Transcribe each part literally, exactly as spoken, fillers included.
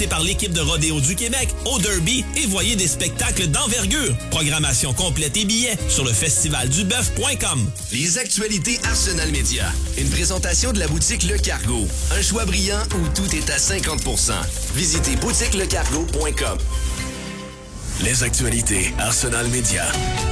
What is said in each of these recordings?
par l'équipe de rodéo du Québec au Derby et voyez des spectacles d'envergure. Programmation complète et billets sur le festivalduboeuf point com. Les actualités Arsenal Média. Une présentation de la boutique Le Cargo. Un choix brillant où tout est à cinquante pour cent. Visitez boutique le cargo point com. Les actualités Arsenal Média.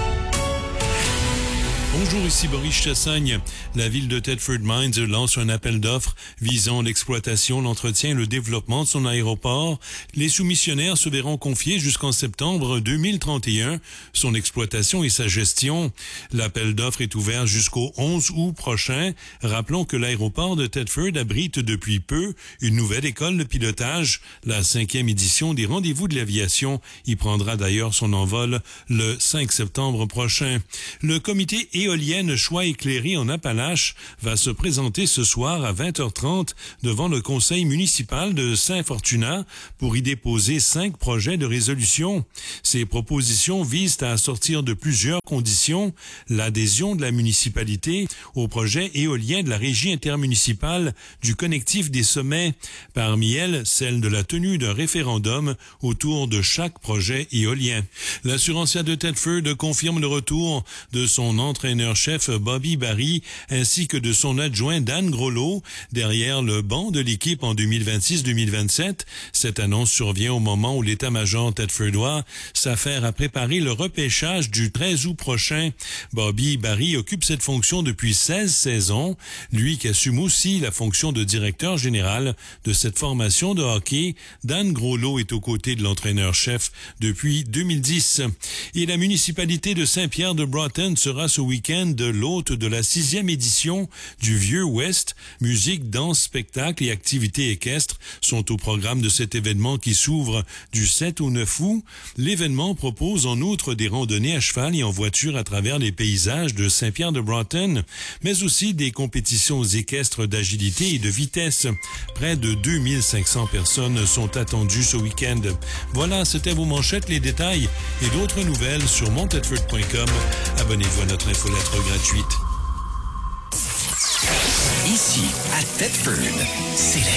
Bonjour, ici Boris Chassagne. La ville de Thetford Mines lance un appel d'offres visant l'exploitation, l'entretien et le développement de son aéroport. Les soumissionnaires se verront confier jusqu'en septembre deux mille trente et un son exploitation et sa gestion. L'appel d'offres est ouvert jusqu'au onze août prochain. Rappelons que l'aéroport de Thetford abrite depuis peu une nouvelle école de pilotage. La cinquième édition des Rendez-vous de l'aviation y prendra d'ailleurs son envol le cinq septembre prochain. Le comité éolienne Choix éclairé en Appalaches va se présenter ce soir à vingt heures trente devant le conseil municipal de Saint-Fortunat pour y déposer cinq projets de résolution. Ces propositions visent à sortir de plusieurs conditions l'adhésion de la municipalité au projet éolien de la régie intermunicipale du connectif des sommets. Parmi elles, celle de la tenue d'un référendum autour de chaque projet éolien. L'Assurancia de Thetford confirme le retour de son entraîneur-chef Bobby Barry ainsi que de son adjoint Dan Groslo derrière le banc de l'équipe en deux mille vingt-six deux mille vingt-sept. Cette annonce survient au moment où l'état-major thetfordois s'affaire à préparer le repêchage du treize août prochain. Bobby Barry occupe cette fonction depuis seize saisons, lui qui assume aussi la fonction de directeur général de cette formation de hockey. Dan Groslo est aux côtés de l'entraîneur-chef depuis deux mille dix. Et la municipalité de Saint-Pierre de Broughton sera ce week-end l'hôte de la sixième édition du Vieux Ouest. Musique, danse, spectacle et activités équestres sont au programme de cet événement qui s'ouvre du sept au neuf août. L'événement propose en outre des randonnées à cheval et en voiture à travers les paysages de Saint-Pierre de Broughton, mais aussi des compétitions équestres d'agilité et de vitesse. Près de deux mille cinq cents personnes sont attendues ce week-end. Voilà, c'était vos manchettes, les détails et d'autres nouvelles sur mon thetford point com. Abonnez-vous à notre infolettre gratuite. Ici, à Thetford, c'est la